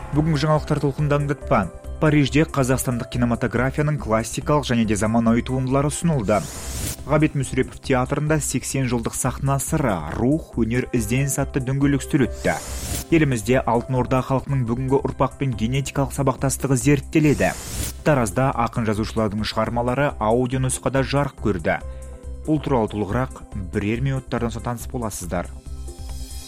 Бүгінгі жаңалықтар толқындаңдатпан. Парижде қазақстандық кинематографияның классикалық және де заманауи туындылары ұсынылды. Ғабит Мүсірепов театрында 80 жылдық сахна сыры, рух, өнер ізденіс атты дөңгелек үстел өтті. Елімізде Алтын Орда халқының бүгінгі ұрпақпен генетикалық сабақтастығы зерттеледі. Таразда ақын жазушылардың шығармалары аудио нұсқада жарық көрді. Бұл туралы толығырақ бірер минуттардан соң таныс боласыздар.